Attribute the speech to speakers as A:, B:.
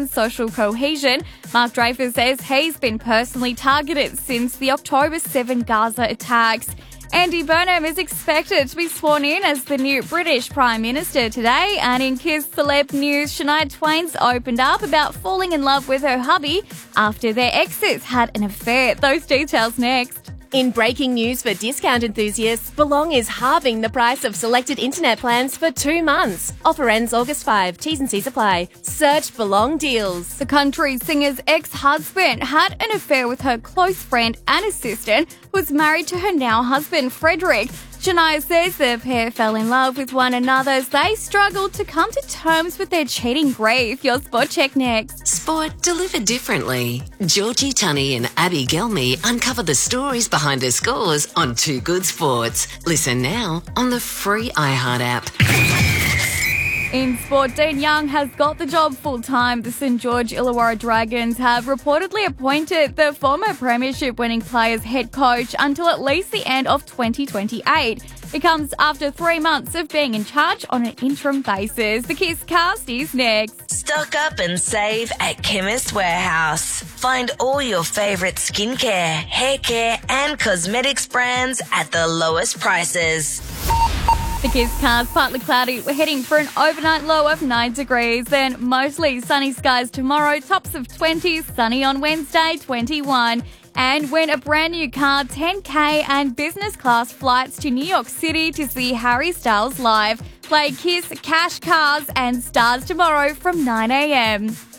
A: and social cohesion. Mark Dreyfus says he's been personally targeted since the October 7 Gaza attacks. Andy Burnham is expected to be sworn in as the new British Prime Minister today. And in Kiss Celeb news, Shania Twain's opened up about falling in love with her hubby after their exes had an affair. Those details next.
B: In breaking news for discount enthusiasts, Belong is halving the price of selected internet plans for 2 months. Offer ends August 5. T's and C's apply. Search Belong deals.
A: The country singer's ex-husband had an affair with her close friend and assistant, who was married to her now husband, Frederick. Shania says the pair fell in love with one another as they struggled to come to terms with their cheating grief. Your sport check next.
C: Sport delivered differently. Georgie Tunney and Abby Gelmy uncover the stories behind the scores on Too Good Sports. Listen now on the free iHeart app.
A: In sport, Dean Young has got the job full-time. The St George Illawarra Dragons have reportedly appointed the former premiership-winning player's head coach until at least the end of 2028. It comes after 3 months of being in charge on an interim basis. The Kiss cast is next.
D: Stock up and save at Chemist Warehouse. Find all your favourite skincare, hair care and cosmetics brands at the lowest prices.
A: The Kiss cast partly cloudy. We're heading for an overnight low of 9 degrees. Then mostly sunny skies tomorrow, tops of 20, sunny on Wednesday, 21. And win a brand new car, 10K and business class flights to New York City to see Harry Styles live. Play Kiss, Cash, Cars and Stars tomorrow from 9 a.m.